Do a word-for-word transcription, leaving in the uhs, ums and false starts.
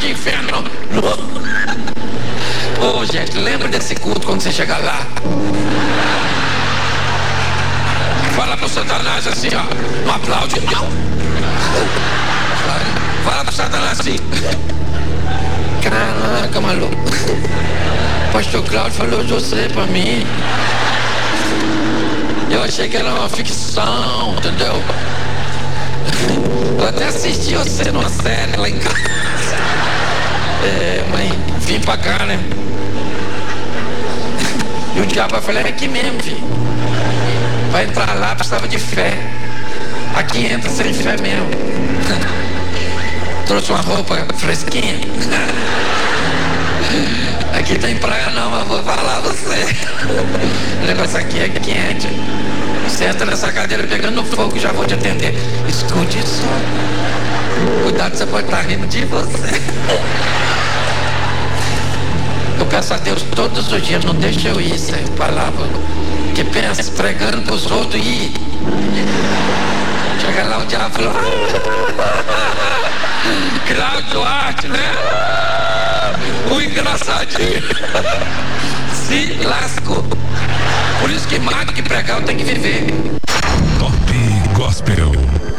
de inferno. Ô, oh, gente, lembra desse culto quando você chegar lá? Fala pro Satanás assim, ó. Não aplaude, não. Fala pro Satanás assim. Caraca, maluco. Pastor Cláudio falou de você pra mim. Eu achei que era uma ficção, entendeu? Eu até assisti você numa série lá em casa. É, mas vim pra cá, né? E o diabo falou, é aqui mesmo, filho. Vai entrar lá, precisava de fé. Aqui entra sem fé mesmo. Trouxe uma roupa fresquinha. Aqui tem praia não, mas vou falar você. O negócio aqui é quente. Você entra nessa cadeira pegando fogo, já vou te atender. Escute só. Cuidado, você pode estar rindo de você. Eu peço a Deus todos os dias, não deixa eu ir, Senhor, palavra. Que pensa, pregando pros outros e ir. Chega lá o diabo falou. Cláudio Duarte, né? O engraçadinho. Se lascou. Por isso que mais do que pregar eu tenho que viver. Top Gospel.